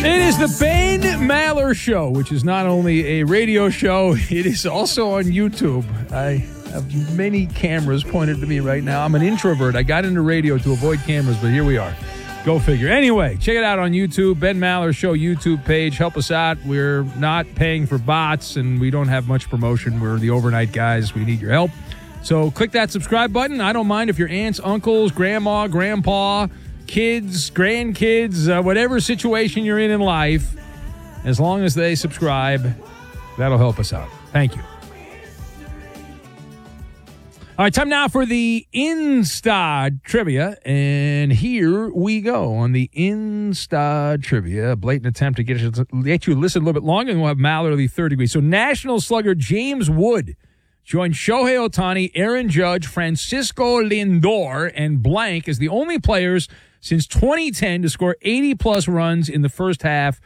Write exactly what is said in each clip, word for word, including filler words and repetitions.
It is the Ben Maller Show, which is not only a radio show, it is also on YouTube. I have many cameras pointed to me right now. I'm an introvert. I got into radio to avoid cameras, but here we are. Go figure. Anyway, check it out on YouTube, Ben Maller Show YouTube page. Help us out. We're not paying for bots, and we don't have much promotion. We're the overnight guys. We need your help. So click that subscribe button. I don't mind if your aunts, uncles, grandma, grandpa, kids, grandkids, uh, whatever situation you're in in life, as long as they subscribe, that'll help us out. Thank you. All right, time now for the Insta Trivia, and here we go on the Insta Trivia. A blatant attempt to get you, get you to listen a little bit longer, and we'll have Maller the third degree. So National slugger James Wood joined Shohei Ohtani, Aaron Judge, Francisco Lindor, and blank as the only players since twenty ten to score eighty-plus runs in the first half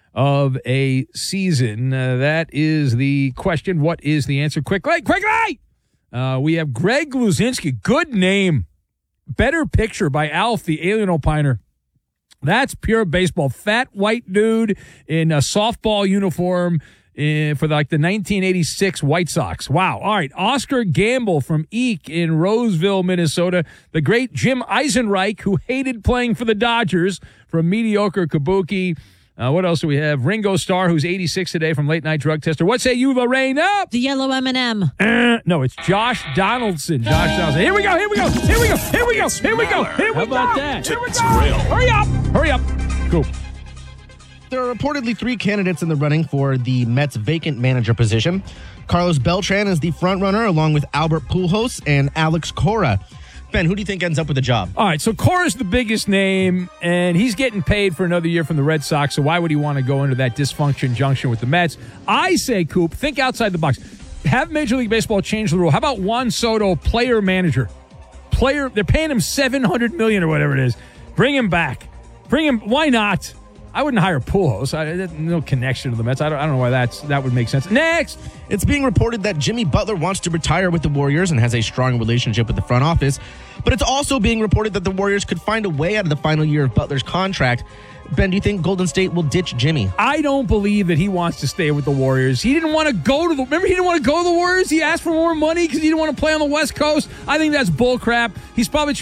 of a season. Uh, that is the question. What is the answer? Quickly, quickly! Uh, we have Greg Luzinski. Good name. Better picture by Alf, the alien opiner. That's pure baseball. Fat white dude in a softball uniform in, for the, like the nineteen eighty-six White Sox. Wow. All right. Oscar Gamble from Eek in Roseville, Minnesota. The great Jim Eisenreich, who hated playing for the Dodgers, from mediocre Kabuki. Uh, what else do we have? Ringo Starr, who's eighty-six today, from Late Night Drug Tester. What say you, Lorraine? Up. The yellow M and M. Uh, no, it's Josh Donaldson. Josh Donaldson. Here we go. Here we go. Here we go. Here we go. Here we go. Here we go. How about that? Here we go. Hurry up. Hurry up. Cool. There are reportedly three candidates in the running for the Mets' vacant manager position. Carlos Beltran is the frontrunner, along with Albert Pujols and Alex Cora. Ben, who do you think ends up with the job? All right, so Cora's the biggest name, and he's getting paid for another year from the Red Sox, so why would he want to go into that dysfunction junction with the Mets? I say, Coop, think outside the box. Have Major League Baseball change the rule. How about Juan Soto, player manager? Player, they're paying him seven hundred million dollars or whatever it is. Bring him back. Bring him. Why not? I wouldn't hire Pujols. I, no connection to the Mets. I don't, I don't know why that's that would make sense. Next! It's being reported that Jimmy Butler wants to retire with the Warriors and has a strong relationship with the front office. But it's also being reported that the Warriors could find a way out of the final year of Butler's contract. Ben, do you think Golden State will ditch Jimmy? I don't believe that he wants to stay with the Warriors. He didn't want to go to the... Remember, he didn't want to go to the Warriors? He asked for more money because he didn't want to play on the West Coast? I think that's bullcrap. He's probably trying